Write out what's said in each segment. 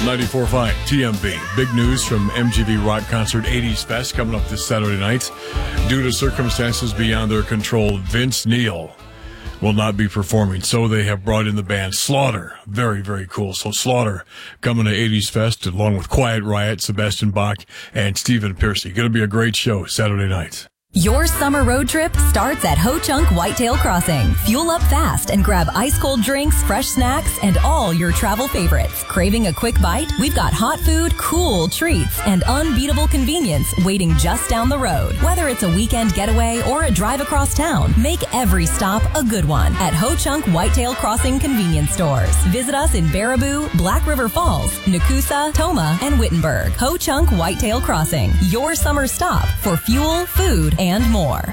94.5 TMB. Big news from MGV Rock Concert 80s Fest coming up this Saturday night. Due to circumstances beyond their control, Vince Neil will not be performing, so they have brought in the band Slaughter. Very, very cool. So Slaughter coming to 80s Fest along with Quiet Riot, Sebastian Bach, and Stephen Pearcy. Going to be a great show Saturday night. Your summer road trip starts at Ho Chunk Whitetail Crossing. Fuel up fast and grab ice-cold drinks, fresh snacks, and all your travel favorites. Craving a quick bite? We've got hot food, cool treats, and unbeatable convenience waiting just down the road. Whether it's a weekend getaway or a drive across town, make every stop a good one at Ho Chunk Whitetail Crossing convenience stores. Visit us in Baraboo, Black River Falls, Nakusa, Toma, and Wittenberg. Ho Chunk Whitetail Crossing, your summer stop for fuel, food, and more.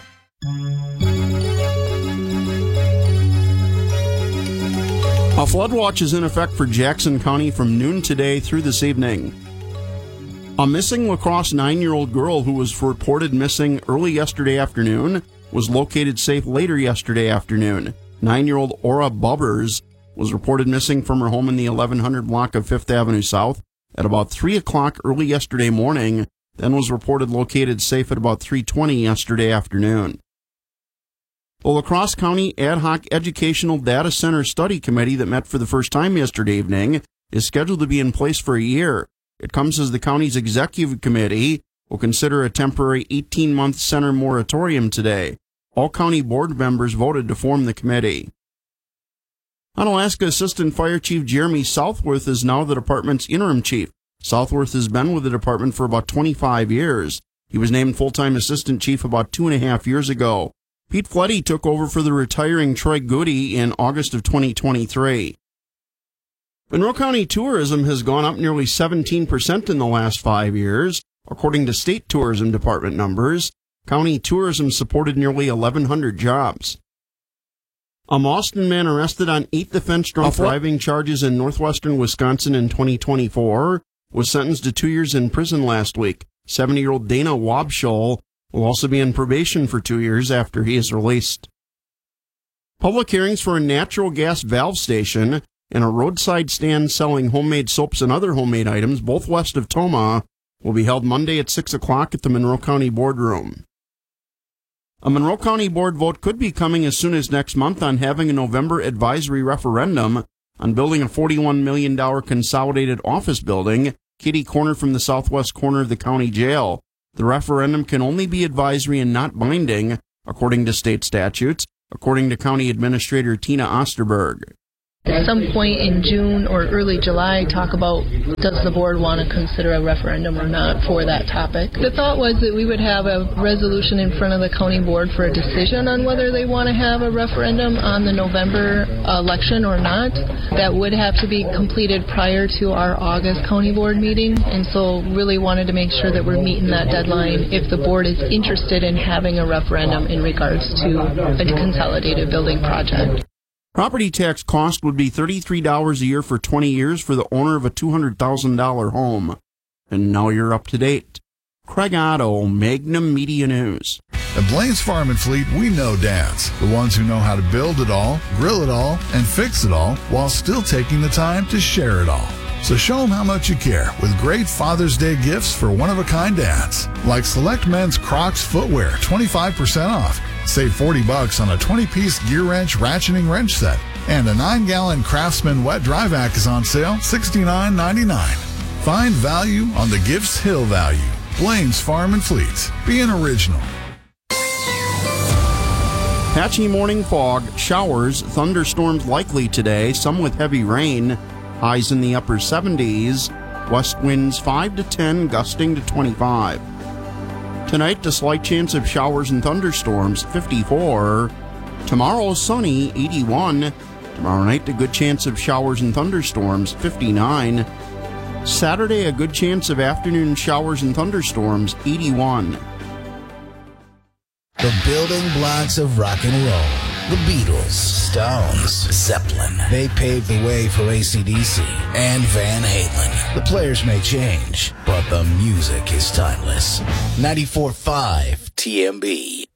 A flood watch is in effect for Jackson County from noon today through this evening. A missing La Crosse 9-year-old girl who was reported missing early yesterday afternoon was located safe later yesterday afternoon. 9-year-old Aura Bubbers was reported missing from her home in the 1100 block of 5th Avenue South at about 3 o'clock early yesterday morning, then was reported located safe at about 3:20 yesterday afternoon. The La Crosse County Ad Hoc Educational Data Center Study Committee that met for the first time yesterday evening is scheduled to be in place for a year. It comes as the county's executive committee will consider a temporary 18-month center moratorium today. All county board members voted to form the committee. Onalaska Assistant Fire Chief Jeremy Southworth is now the department's interim chief. Southworth has been with the department for about 25 years. He was named full-time assistant chief about 2.5 years ago. Pete Fletty took over for the retiring Troy Goody in August of 2023. Monroe County tourism has gone up nearly 17% in the last 5 years. According to state tourism department numbers, county tourism supported nearly 1,100 jobs. A Mauston man arrested on 8 defense drunk driving charges in northwestern Wisconsin in 2024 was sentenced to 2 years in prison last week. 70-year-old Dana Wobschall will also be in probation for 2 years after he is released. Public hearings for a natural gas valve station and a roadside stand selling homemade soaps and other homemade items, both west of Toma, will be held Monday at 6 o'clock at the Monroe County Boardroom. A Monroe County Board vote could be coming as soon as next month on having a November advisory referendum on building a $41 million consolidated office building, kitty corner from the southwest corner of the county jail. The referendum can only be advisory and not binding, according to state statutes, according to County Administrator Tina Osterberg. At some point in June or early July, talk about does the board want to consider a referendum or not for that topic. The thought was that we would have a resolution in front of the county board for a decision on whether they want to have a referendum on the November election or not. That would have to be completed prior to our August county board meeting, and so really wanted to make sure that we're meeting that deadline if the board is interested in having a referendum in regards to a consolidated building project. Property tax cost would be $33 a year for 20 years for the owner of a $200,000 home. And now you're up to date. Craig Otto, Magnum Media News. At Blaine's Farm and Fleet, we know dads, the ones who know how to build it all, grill it all, and fix it all while still taking the time to share it all. So show them how much you care with great Father's Day gifts for one-of-a-kind dads, like select men's Crocs footwear, 25% off. Save $40 on a 20-piece gear wrench ratcheting wrench set. And a 9-gallon Craftsman wet dry vac is on sale, $69.99. Find value on the Gifts Hill value. Blaine's Farm and Fleet. Be an original. Patchy morning fog, showers, thunderstorms likely today, some with heavy rain. Highs in the upper 70s. West winds 5 to 10, gusting to 25. Tonight, a slight chance of showers and thunderstorms, 54. Tomorrow, sunny, 81. Tomorrow night, a good chance of showers and thunderstorms, 59. Saturday, a good chance of afternoon showers and thunderstorms, 81. The building blocks of rock and roll. The Beatles, Stones, Zeppelin. They paved the way for AC/DC and Van Halen. The players may change, but the music is timeless. 94.5 TMB.